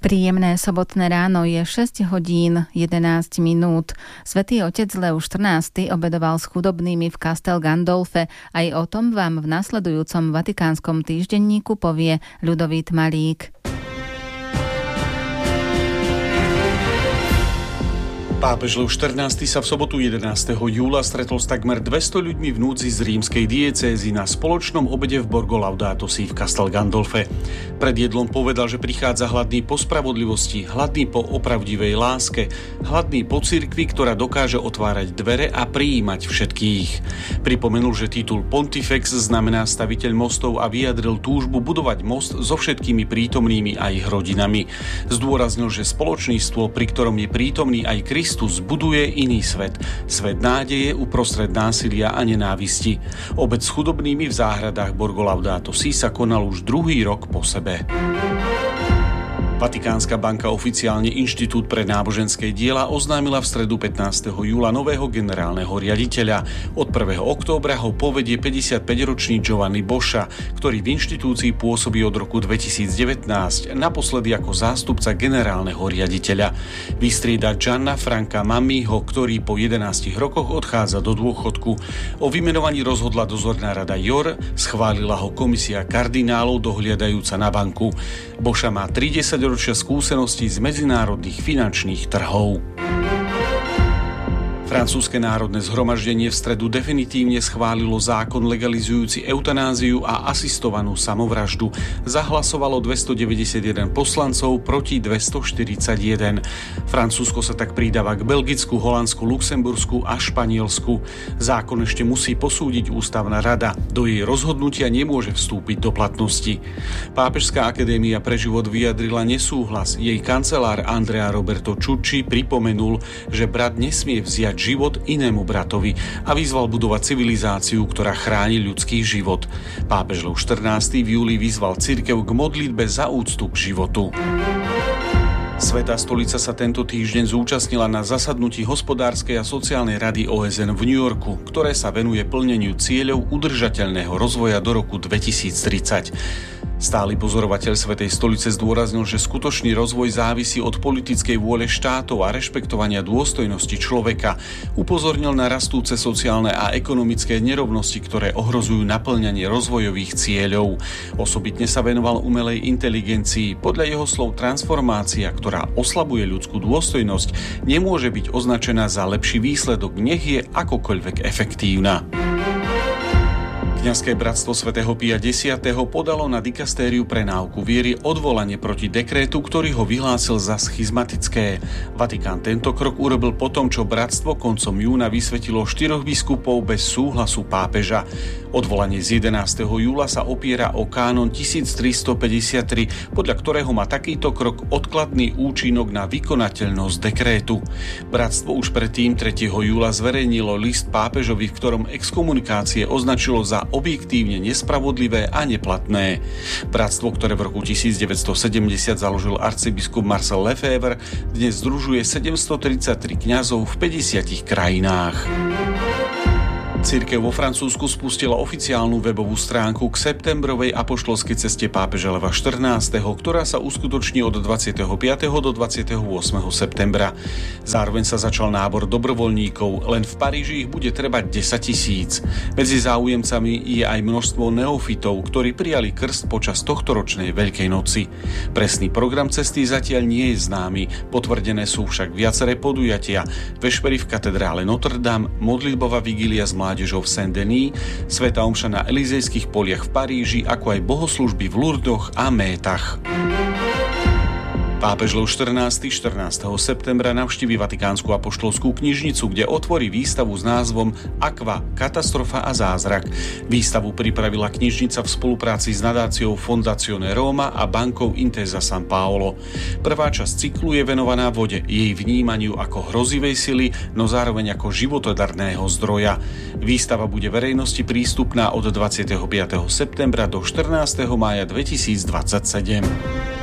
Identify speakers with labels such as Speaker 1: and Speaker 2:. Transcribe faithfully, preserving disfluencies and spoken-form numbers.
Speaker 1: Príjemné sobotné ráno, je šesť hodín jedenásť minút. Svätý otec Leoš štrnásty obedoval s chudobnými v Castel Gandolfe. Aj o tom vám v nasledujúcom Vatikánskom týždenníku povie Ľudovít Malík.
Speaker 2: Pápež Leoš štrnásty sa v sobotu jedenásteho júla stretol s takmer dvesto ľuďmi v núdzi z rímskej diecézy na spoločnom obede v Borgo Laudato Si v Castel Gandolfe. Pred jedlom povedal, že prichádza hladný po spravodlivosti, hladný po opravdivej láske, hladný po cirkvi, ktorá dokáže otvárať dvere a prijímať všetkých. Pripomenul, že titul Pontifex znamená staviteľ mostov a vyjadril túžbu budovať most so všetkými prítomnými a ich rodinami. Zdôraznil, že spoločníctvo, pri ktorom je prítomný aj Kristus, Kristus buduje iný svet. Svet nádeje uprostred násilia a nenávisti. Obed s chudobnými v záhradách Borgo Laudato Si sa konal už druhý rok po sebe. Vatikánska banka oficiálne Inštitút pre náboženské diela oznámila v stredu pätnásteho júla nového generálneho riaditeľa. Od prvého októbra ho povedie päťdesiatpäťročný Giovanni Boscha, ktorý v inštitúcii pôsobí od roku dvetisícdevätnásť, naposledy ako zástupca generálneho riaditeľa. Vystrieda Gianna Franca Mammiho, ktorý po jedenástich rokoch odchádza do dôchodku. O vymenovaní rozhodla dozorná rada J O R, schválila ho komisia kardinálov dohliadajúca na banku. Boscha má tridsať ročia skúseností z medzinárodných finančných trhov. Francúzske národné zhromaždenie v stredu definitívne schválilo zákon legalizujúci eutanáziu a asistovanú samovraždu. Zahlasovalo dvestodeväťdesiatjeden poslancov proti dvestoštyridsaťjeden. Francúzsko sa tak pridáva k Belgicku, Holandsku, Luxembursku a Španielsku. Zákon ešte musí posúdiť ústavná rada. Do jej rozhodnutia nemôže vstúpiť do platnosti. Pápežská akadémia pre život vyjadrila nesúhlas. Jej kancelár Andrea Roberto Ciucci pripomenul, že brat nesmie vziať život inému bratovi a vyzval budovať civilizáciu, ktorá chráni ľudský život. Pápež Leoš štrnásty v júli vyzval cirkev k modlitbe za úctu k životu. Svätá stolica sa tento týždeň zúčastnila na zasadnutí hospodárskej a sociálnej rady O S N v New Yorku, ktoré sa venuje plneniu cieľov udržateľného rozvoja do roku dvetisíctridsať. Stály pozorovateľ Svätej stolice zdôraznil, že skutočný rozvoj závisí od politickej vôle štátov a rešpektovania dôstojnosti človeka. Upozornil na rastúce sociálne a ekonomické nerovnosti, ktoré ohrozujú naplňanie rozvojových cieľov. Osobitne sa venoval umelej inteligencii. Podľa jeho slov transformácia, ktorá oslabuje ľudskú dôstojnosť, nemôže byť označená za lepší výsledok, nech je akokoľvek efektívna. Kňazské bratstvo svätého Pia X. podalo na dikastériu pre náuku viery odvolanie proti dekrétu, ktorý ho vyhlásil za schizmatické. Vatikán tento krok urobil po tom, čo bratstvo koncom júna vysvetilo štyroch biskupov bez súhlasu pápeža. Odvolanie z jedenásteho júla sa opiera o kánon tisíctristopäťdesiattri, podľa ktorého má takýto krok odkladný účinok na vykonateľnosť dekrétu. Bratstvo už predtým tretieho júla zverejnilo list pápežovi, v ktorom exkomunikácie označilo za objektívne nespravodlivé a neplatné. Bratstvo, ktoré v roku tisícdeväťstosedemdesiat založil arcibiskup Marcel Lefebvre, dnes združuje sedemstotridsaťtri kňazov v päťdesiatich krajinách. Cirkev vo Francúzsku spustila oficiálnu webovú stránku k septembrovej apoštolskej ceste pápeža Leva štrnásteho, ktorá sa uskutoční od dvadsiateho piateho do dvadsiateho ôsmeho septembra. Zároveň sa začal nábor dobrovoľníkov, len v Paríži ich bude trebať desaťtisíc. Medzi záujemcami je aj množstvo neofitov, ktorí prijali krst počas tohtoročnej Veľkej noci. Presný program cesty zatiaľ nie je známy, potvrdené sú však viaceré podujatia: vešpery v katedrále Notre Dame, modlitbová vigília s mládežou v Saint-Denis, svätá omša na Elizejských poliach v Paríži, ako aj bohoslužby v Lurdoch a Métach. Pápež Leoš štrnásty štrnásteho septembra navštívi Vatikánsku apoštolskú knižnicu, kde otvorí výstavu s názvom Aqua, katastrofa a zázrak. Výstavu pripravila knižnica v spolupráci s nadáciou Fondazione Roma a bankou Intesa San Paolo. Prvá časť cyklu je venovaná vode, jej vnímaniu ako hrozivej sily, no zároveň ako životodarného zdroja. Výstava bude verejnosti prístupná od dvadsiateho piateho septembra do štrnásteho mája dvetisícdvadsaťsedem.